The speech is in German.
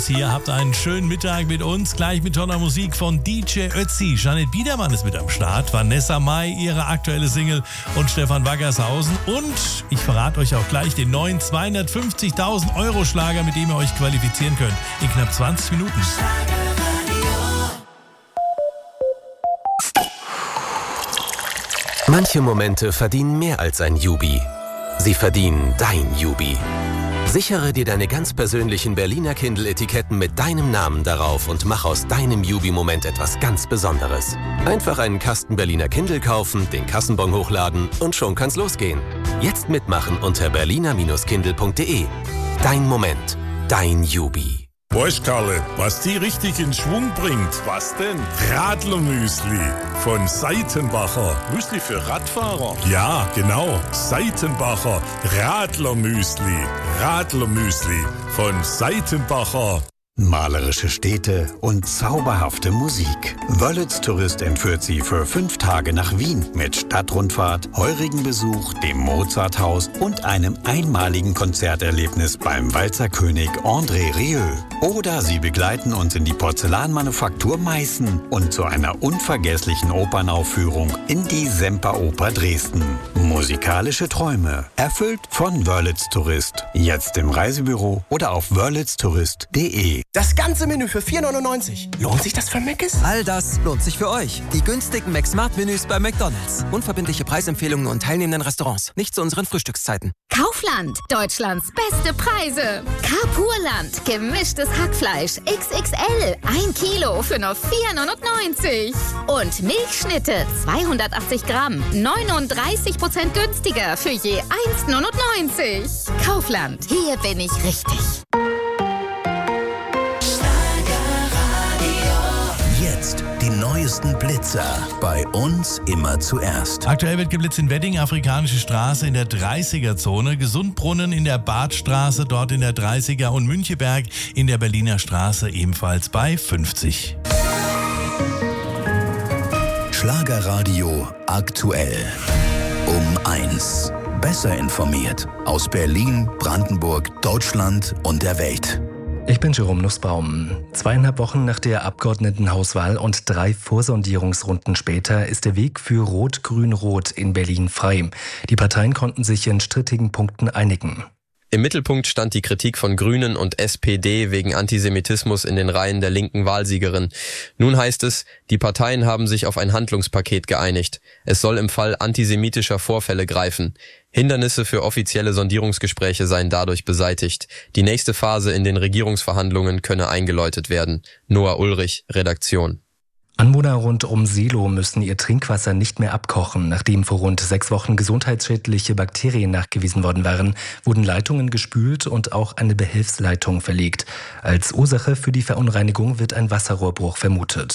Hier habt einen schönen Mittag mit uns, gleich mit toller Musik von DJ Ötzi. Jeanette Biedermann ist mit am Start, Vanessa Mai, ihre aktuelle Single und Stefan Waggershausen. Und ich verrate euch auch gleich den neuen 250.000 Euro Schlager, mit dem ihr euch qualifizieren könnt. In knapp 20 Minuten. Manche Momente verdienen mehr als ein Jubi. Sie verdienen dein Jubi. Sichere dir deine ganz persönlichen Berliner Kindle-Etiketten mit deinem Namen darauf und mach aus deinem Jubi-Moment etwas ganz Besonderes. Einfach einen Kasten Berliner Kindle kaufen, den Kassenbon hochladen und schon kann's losgehen. Jetzt mitmachen unter berliner-kindle.de. Dein Moment, dein Jubi. Weißt Karle, was die richtig in Schwung bringt? Was denn? Radlermüsli von Seitenbacher. Müsli für Radfahrer? Ja, genau. Seitenbacher Radlermüsli. Radlermüsli von Seitenbacher. Malerische Städte und zauberhafte Musik. Wörlitz Tourist entführt Sie für 5 Tage nach Wien mit Stadtrundfahrt, heurigen Besuch, dem Mozarthaus und einem einmaligen Konzerterlebnis beim Walzerkönig André Rieu. Oder Sie begleiten uns in die Porzellanmanufaktur Meißen und zu einer unvergesslichen Opernaufführung in die Semperoper Dresden. Musikalische Träume, erfüllt von Wörlitz Tourist. Jetzt im Reisebüro oder auf wörlitztourist.de. Das ganze Menü für 4,99. Lohnt sich das für Mc's? All das lohnt sich für euch. Die günstigen McSmart-Menüs bei McDonald's. Unverbindliche Preisempfehlungen und teilnehmenden Restaurants. Nicht zu unseren Frühstückszeiten. Kaufland. Deutschlands beste Preise. Carpurland. Gemischtes Hackfleisch. XXL. 1 Kilo für nur 4,99. Und Milchschnitte. 280 Gramm. 39% günstiger für je 1,99. Kaufland. Hier bin ich richtig. Jetzt die neuesten Blitzer. Bei uns immer zuerst. Aktuell wird geblitzt in Wedding, Afrikanische Straße in der 30er-Zone, Gesundbrunnen in der Badstraße, dort in der 30er und Müncheberg in der Berliner Straße ebenfalls bei 50. Schlagerradio aktuell. Um 1. Besser informiert. Aus Berlin, Brandenburg, Deutschland und der Welt. Ich bin Jerome Nussbaum. 2,5 Wochen nach der Abgeordnetenhauswahl und 3 Vorsondierungsrunden später ist der Weg für Rot-Grün-Rot in Berlin frei. Die Parteien konnten sich in strittigen Punkten einigen. Im Mittelpunkt stand die Kritik von Grünen und SPD wegen Antisemitismus in den Reihen der linken Wahlsiegerin. Nun heißt es, die Parteien haben sich auf ein Handlungspaket geeinigt. Es soll im Fall antisemitischer Vorfälle greifen. Hindernisse für offizielle Sondierungsgespräche seien dadurch beseitigt. Die nächste Phase in den Regierungsverhandlungen könne eingeläutet werden. Noah Ulrich, Redaktion. Anwohner rund um Seelow müssen ihr Trinkwasser nicht mehr abkochen. Nachdem vor rund 6 Wochen gesundheitsschädliche Bakterien nachgewiesen worden waren, wurden Leitungen gespült und auch eine Behelfsleitung verlegt. Als Ursache für die Verunreinigung wird ein Wasserrohrbruch vermutet.